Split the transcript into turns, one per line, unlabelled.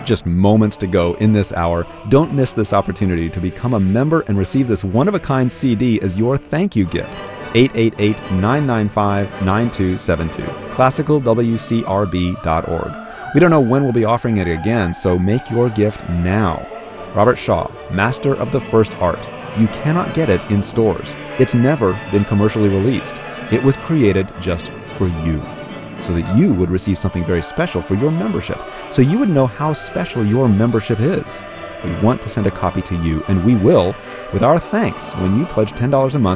just moments to go in this hour. Don't miss this opportunity to become a member and receive this one-of-a-kind CD as your thank you gift. 888-995-9272. ClassicalWCRB.org. We don't know when we'll be offering it again, so make your gift now. Robert Shaw, master of the first art. You cannot get it in stores. It's never been commercially released. It was created just for you, so that you would receive something very special for your membership, so you would know how special your membership is. We want to send a copy to you, and we will, with our thanks when you pledge $10 a month